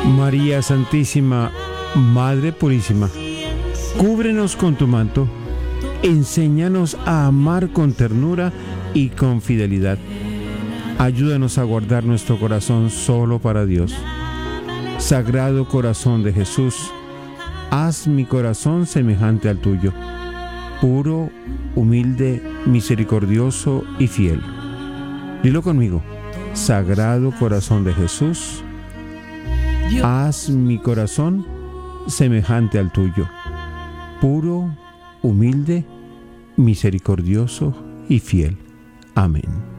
María Santísima, Madre Purísima, cúbrenos con tu manto, enséñanos a amar con ternura y con fidelidad. Ayúdanos a guardar nuestro corazón solo para Dios. Sagrado Corazón de Jesús, haz mi corazón semejante al tuyo, puro, humilde, misericordioso y fiel. Dilo conmigo. Sagrado Corazón de Jesús, haz mi corazón semejante al tuyo, puro, humilde, misericordioso y fiel. Amén.